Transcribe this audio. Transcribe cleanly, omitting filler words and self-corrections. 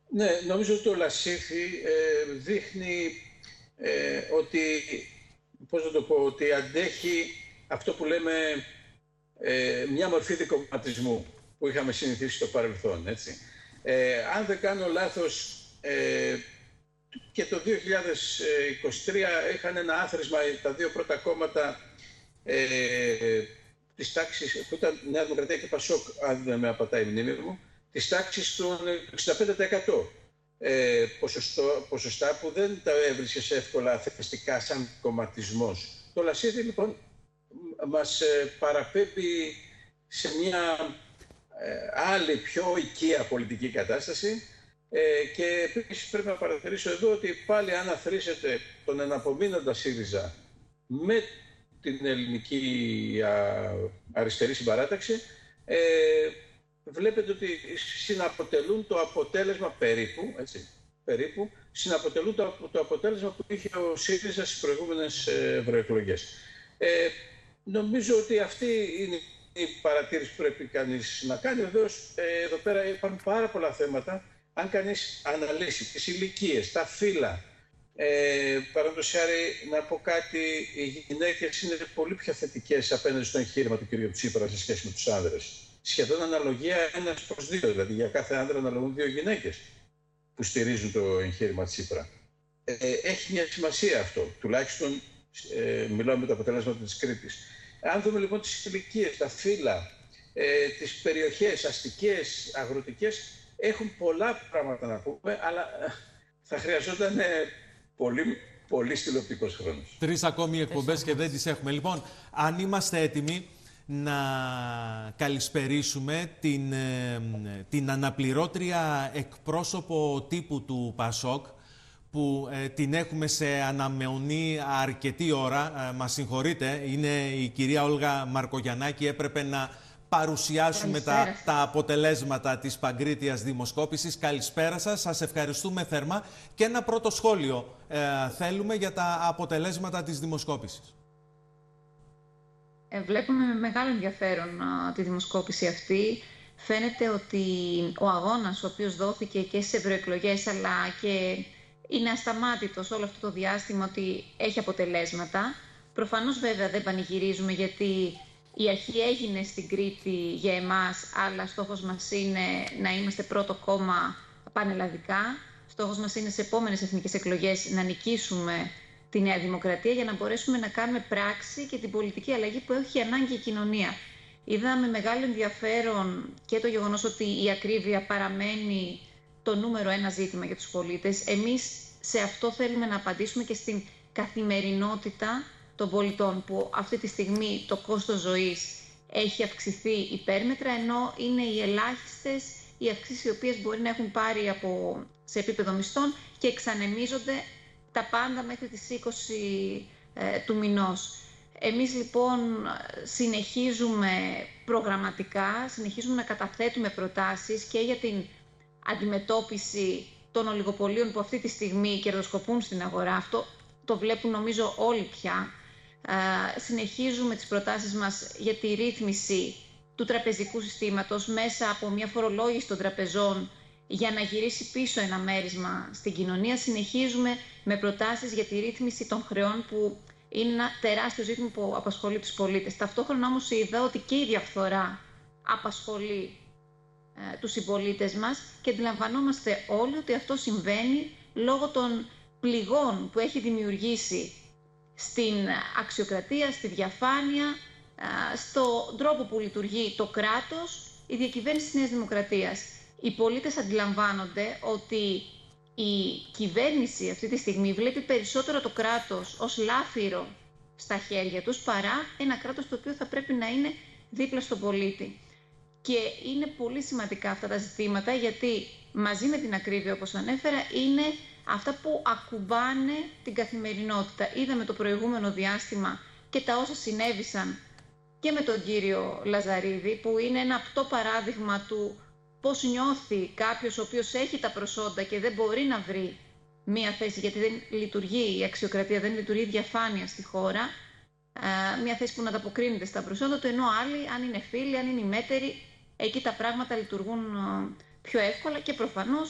Ναι, νομίζω ότι το Λασίθι δείχνει ότι, πώς να το πω, ότι αντέχει αυτό που λέμε μια μορφή δικομματισμού που είχαμε συνηθίσει στο παρελθόν, έτσι. Αν δεν κάνω λάθος, και το 2023 είχαν ένα άθροισμα τα δύο πρώτα κόμματα της τάξης, που ήταν Νέα Δημοκρατία και Πασόκ, αν δεν με απατάει η μνήμη μου, της τάξης των 65% ποσοστά που δεν τα έβρισκες εύκολα θετικά σαν κομματισμός. Το Λασίδι λοιπόν μας παραπέμπει σε μια άλλη πιο οικία πολιτική κατάσταση και επίσης πρέπει να παρατηρήσω εδώ ότι πάλι αν αθροίσετε τον εναπομείνοντα ΣΥΡΙΖΑ με την ελληνική αριστερή συμπαράταξη, βλέπετε ότι συναποτελούν το αποτέλεσμα περίπου συναποτελούν το αποτέλεσμα που είχε ο ΣΥΡΙΖΑ στις προηγούμενες ευρωεκλογές. Νομίζω ότι αυτή είναι η παρατήρηση που πρέπει κανείς να κάνει. Βεβαίως, εδώ πέρα υπάρχουν πάρα πολλά θέματα. Αν κανείς αναλύσει τις ηλικίες, τα φύλα, παραδείγματος χάρη να πω κάτι, οι γυναίκες είναι πολύ πιο θετικές απέναντι στο εγχείρημα του κ. Τσίπρα σε σχέση με τους άνδρες. Σχεδόν αναλογία 1/2, δηλαδή για κάθε άνδρα αναλογούν 2 γυναίκες που στηρίζουν το εγχείρημα Τσίπρα. Έχει μια σημασία αυτό, τουλάχιστον μιλάω με τα αποτελέσματα της Κρήτης. Αν δούμε λοιπόν τις ηλικίες, τα φύλα, τις περιοχές αστικές, αγροτικές, έχουν πολλά πράγματα να πούμε, αλλά θα χρειαζόταν πολύ τηλεοπτικός χρόνος. 3 ακόμη εκπομπές και δεν τις έχουμε. Λοιπόν, αν είμαστε έτοιμοι να καλησπερίσουμε την αναπληρώτρια εκπρόσωπο τύπου του ΠΑΣΟΚ, που την έχουμε σε αναμονή αρκετή ώρα. Μας συγχωρείτε, είναι η κυρία Όλγα Μαρκογιαννάκη. Έπρεπε να παρουσιάσουμε τα αποτελέσματα της Παγκρίτιας δημοσκόπησης. Καλησπέρα σας, σας ευχαριστούμε θερμά. Και ένα πρώτο σχόλιο θέλουμε για τα αποτελέσματα της δημοσκόπησης. Βλέπουμε με μεγάλο ενδιαφέρον τη δημοσκόπηση αυτή. Φαίνεται ότι ο αγώνας ο οποίος δόθηκε και στις ευρωεκλογές, αλλά και είναι ασταμάτητος όλο αυτό το διάστημα, ότι έχει αποτελέσματα. Προφανώς βέβαια δεν πανηγυρίζουμε, γιατί η αρχή έγινε στην Κρήτη για εμάς, αλλά στόχος μας είναι να είμαστε πρώτο κόμμα πανελλαδικά. Στόχος μας είναι σε επόμενες εθνικές εκλογές να νικήσουμε τη Νέα Δημοκρατία, για να μπορέσουμε να κάνουμε πράξη και την πολιτική αλλαγή που έχει ανάγκη η κοινωνία. Είδαμε μεγάλο ενδιαφέρον και το γεγονός ότι η ακρίβεια παραμένει το νούμερο 1 ζήτημα για τους πολίτες. Εμείς σε αυτό θέλουμε να απαντήσουμε και στην καθημερινότητα των πολιτών, που αυτή τη στιγμή το κόστος ζωής έχει αυξηθεί υπέρμετρα, ενώ είναι οι ελάχιστες οι αυξήσεις οι οποίες μπορεί να έχουν πάρει σε επίπεδο μισθών και εξανεμίζονται τα πάντα μέχρι τις 20 του μηνός. Εμείς λοιπόν συνεχίζουμε προγραμματικά, συνεχίζουμε να καταθέτουμε προτάσεις και για την αντιμετώπιση των ολιγοπολίων που αυτή τη στιγμή κερδοσκοπούν στην αγορά. Αυτό το βλέπουν νομίζω όλοι πια. Συνεχίζουμε τις προτάσεις μας για τη ρύθμιση του τραπεζικού συστήματος μέσα από μια φορολόγηση των τραπεζών, για να γυρίσει πίσω ένα μέρισμα στην κοινωνία. Συνεχίζουμε με προτάσεις για τη ρύθμιση των χρεών, που είναι ένα τεράστιο ζήτημα που απασχολεί τους πολίτες. Ταυτόχρονα όμως είδα ότι και η διαφθορά απασχολεί τους συμπολίτες μας, και αντιλαμβανόμαστε όλοι ότι αυτό συμβαίνει λόγω των πληγών που έχει δημιουργήσει στην αξιοκρατία, στη διαφάνεια, στον τρόπο που λειτουργεί το κράτος, η διακυβέρνηση της Νέας Δημοκρατίας. Οι πολίτες αντιλαμβάνονται ότι η κυβέρνηση αυτή τη στιγμή βλέπει περισσότερο το κράτος ως λάφυρο στα χέρια τους, παρά ένα κράτος το οποίο θα πρέπει να είναι δίπλα στον πολίτη. Και είναι πολύ σημαντικά αυτά τα ζητήματα, γιατί μαζί με την ακρίβεια, όπως ανέφερα, είναι αυτά που ακουμπάνε την καθημερινότητα. Είδαμε το προηγούμενο διάστημα και τα όσα συνέβησαν και με τον κύριο Λαζαρίδη, που είναι ένα απτό παράδειγμα του πώς νιώθει κάποιος ο οποίος έχει τα προσόντα και δεν μπορεί να βρει μία θέση, γιατί δεν λειτουργεί η αξιοκρατία, δεν λειτουργεί η διαφάνεια στη χώρα, μία θέση που να ανταποκρίνεται στα προσόντα του, ενώ άλλοι, αν είναι φίλοι, αν είναι οι μέτεροι, εκεί τα πράγματα λειτουργούν πιο εύκολα. Και προφανώς